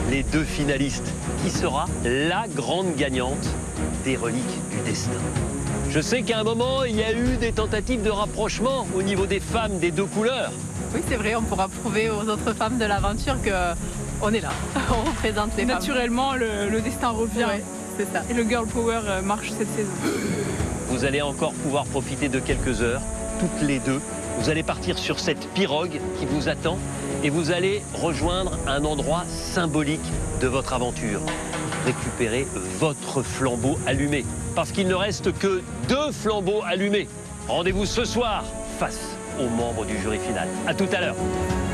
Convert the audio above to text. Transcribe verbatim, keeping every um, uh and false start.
les deux finalistes. Qui sera la grande gagnante des reliques du destin? Je sais qu'à un moment, il y a eu des tentatives de rapprochement au niveau des femmes des deux couleurs. Oui, c'est vrai, on pourra prouver aux autres femmes de l'aventure qu'on est là, on représente les Naturellement, femmes. le, le destin revient. Ouais, c'est ça. Et le girl power marche cette saison. Vous allez encore pouvoir profiter de quelques heures, toutes les deux. Vous allez partir sur cette pirogue qui vous attend et vous allez rejoindre un endroit symbolique de votre aventure. Récupérer votre flambeau allumé. Parce qu'il ne reste que deux flambeaux allumés. Rendez-vous ce soir face aux membres du jury final. À tout à l'heure.